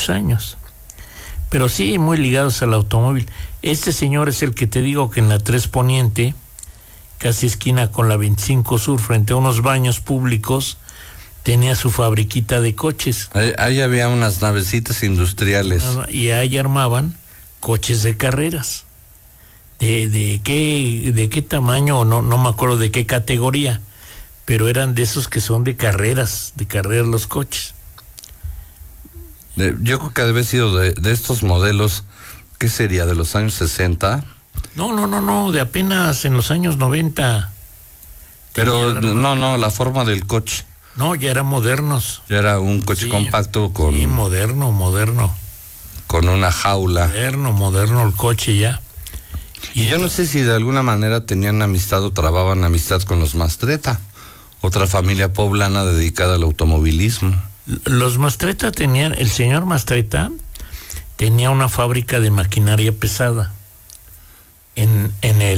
muchos años. Pero sí, muy ligados al automóvil. Este señor es el que te digo que en la 3 Poniente, casi esquina con la 25 Sur, frente a unos baños públicos, tenía su fabriquita de coches. Ahí había unas navecitas industriales. Y ahí armaban coches de carreras. ¿De qué tamaño? No me acuerdo de qué categoría, pero eran de esos que son de carreras los coches. Yo creo que debe haber sido de estos modelos, ¿qué sería? ¿De los años 60? No, de apenas en los años 90. Pero la forma del coche. No, ya eran modernos. Ya era un coche compacto con... Sí, moderno. Con una jaula. Moderno el coche ya. Y yo no sé si de alguna manera tenían amistad o trababan amistad con los Mastretta, otra familia poblana dedicada al automovilismo. Los Mastretta el señor Mastretta tenía una fábrica de maquinaria pesada en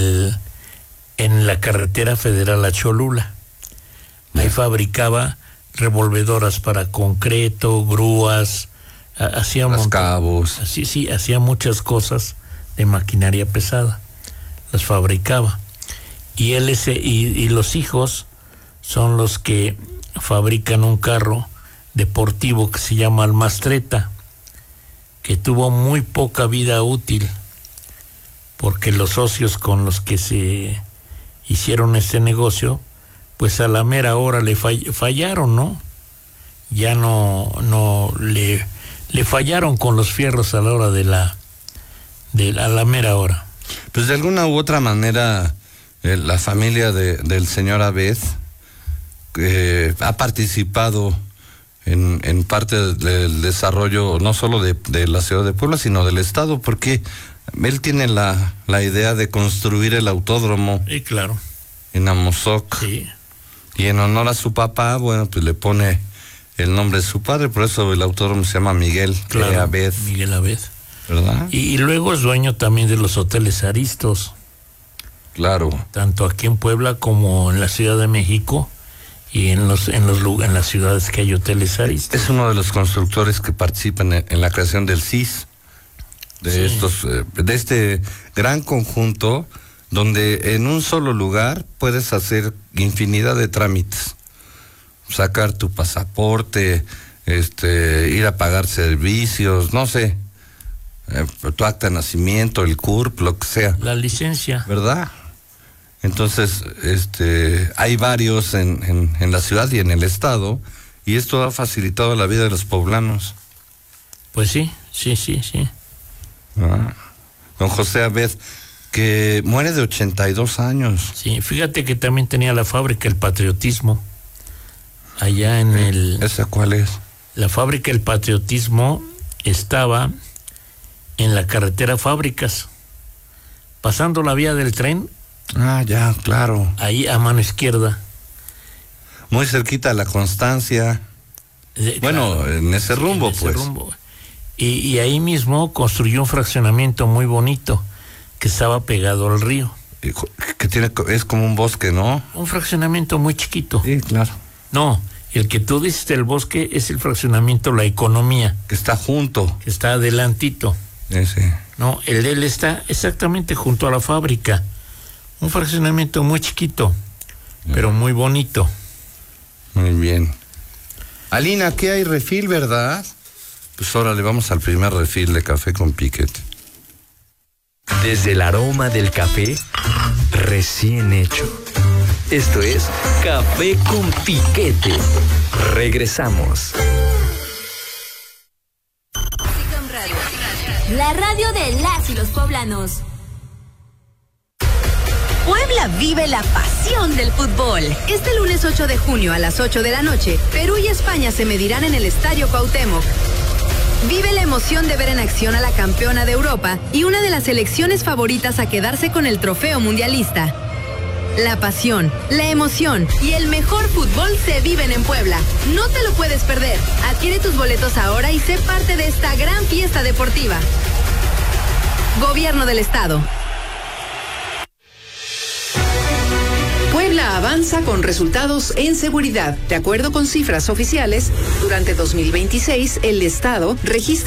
la carretera federal a Cholula. Ahí fabricaba revolvedoras para concreto, grúas, hacía cabos. Sí, hacía muchas cosas de maquinaria pesada, las fabricaba. Y él y los hijos son los que fabrican un carro deportivo que se llama el Mastretta, que tuvo muy poca vida útil, porque los socios con los que se hicieron este negocio, pues a la mera hora le fallaron, ¿no? Ya no le fallaron con los fierros a la hora a la mera hora. Pues de alguna u otra manera la familia del señor Abed ha participado en parte del desarrollo no solo de la ciudad de Puebla, sino del estado, porque él tiene la idea de construir el autódromo. Sí, claro. En Amozoc. Sí. Y en honor a su papá, bueno, pues le pone el nombre de su padre, por eso el autódromo se llama Miguel Abed. Miguel Abed. ¿Verdad? Y luego es dueño también de los hoteles Aristos. Claro. Tanto aquí en Puebla como en la Ciudad de México y en las ciudades que hay hoteles Aristos. Es uno de los constructores que participan en la creación del CIS, de este gran conjunto donde en un solo lugar puedes hacer infinidad de trámites, sacar tu pasaporte, ir a pagar servicios, no sé, tu acta de nacimiento, el CURP, lo que sea. La licencia. ¿Verdad? Entonces, hay varios en la ciudad y en el estado, y esto ha facilitado la vida de los poblanos. Pues sí. Don José Abed, que muere de 82 años. Sí, fíjate que también tenía la fábrica El Patriotismo, allá en ¿Esa cuál es? La fábrica El Patriotismo estaba en la carretera Fábricas, pasando la vía del tren. Ah, ya, claro. Ahí a mano izquierda. Muy cerquita a La Constancia. Bueno, claro, en ese rumbo, en ese rumbo. Y ahí mismo construyó un fraccionamiento muy bonito que estaba pegado al río. Que es como un bosque, ¿no? Un fraccionamiento muy chiquito. Sí, claro. No, el que tú dices del bosque es el fraccionamiento La Economía. Que está junto. Que está adelantito. Sí. No, el de él está exactamente junto a la fábrica. Un fraccionamiento muy chiquito, pero muy bonito. Muy bien. Alina, ¿qué hay? Refil, ¿verdad? Pues órale, vamos al primer refil de café con piquete. Desde el aroma del café recién hecho. Esto es Café con Piquete. Regresamos. La radio de las y los poblanos. Puebla vive la pasión del fútbol. Este lunes 8 de junio a las 8 de la noche, Perú y España se medirán en el Estadio Cuauhtémoc. Vive la emoción de ver en acción a la campeona de Europa y una de las selecciones favoritas a quedarse con el trofeo mundialista. La pasión, la emoción y el mejor fútbol se viven en Puebla. No te lo puedes perder. Adquiere tus boletos ahora y sé parte de esta gran fiesta deportiva. Gobierno del Estado. Puebla avanza con resultados en seguridad. De acuerdo con cifras oficiales, durante 2026 el Estado registra